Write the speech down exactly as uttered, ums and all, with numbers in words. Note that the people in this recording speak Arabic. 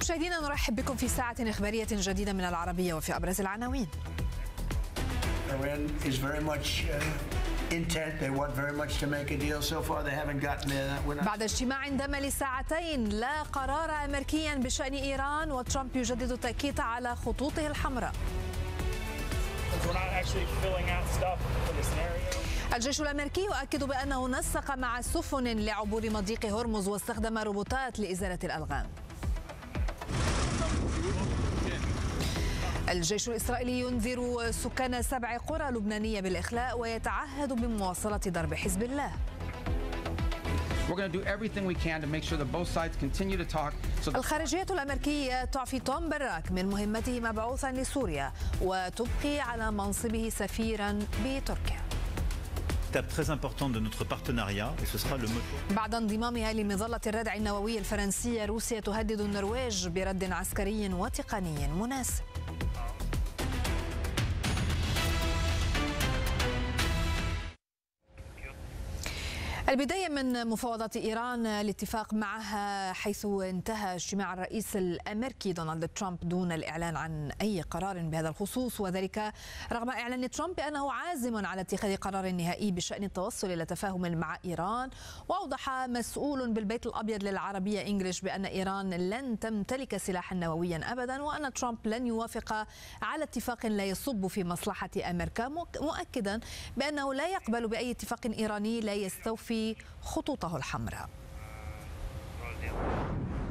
مشاهدينا نرحب بكم في ساعة إخبارية جديدة من العربية وفي أبرز العناوين. Iran is very much uh, intent. They want very much to make a deal. So far, they haven't gotten there. بعد اجتماع دام لساعتين لا قرار أمريكيا بشأن إيران، وترامب يجدد التأكيد على خطوطه الحمراء. الجيش الأمريكي يؤكد بأنه نسق مع سفن لعبور مضيق هرمز واستخدم روبوتات لإزالة الألغام. الجيش الإسرائيلي ينذر سكان سبع قرى لبنانية بالإخلاء ويتعهد بمواصلة ضرب حزب الله. الخارجية الأمريكية تعفي توم براك من مهمته مبعوثا لسوريا وتبقي على منصبه سفيرا بتركيا. بعد انضمامها لمظلة الردع النووي الفرنسية، روسيا تهدد النرويج برد عسكري وتقني مناسب. البداية من مفاوضات إيران الاتفاق معها، حيث انتهى اجتماع الرئيس الأمريكي دونالد ترامب دون الإعلان عن أي قرار بهذا الخصوص، وذلك رغم إعلان ترامب بأنه عازم على اتخاذ قرار نهائي بشأن التوصل إلى تفاهم مع إيران. وأوضح مسؤول بالبيت الأبيض للعربية إنجليش بأن إيران لن تمتلك سلاحا نوويا أبدا، وأن ترامب لن يوافق على اتفاق لا يصب في مصلحة أمريكا، مؤكدا بأنه لا يقبل بأي اتفاق إيراني لا يستوفي خطوطه الحمراء.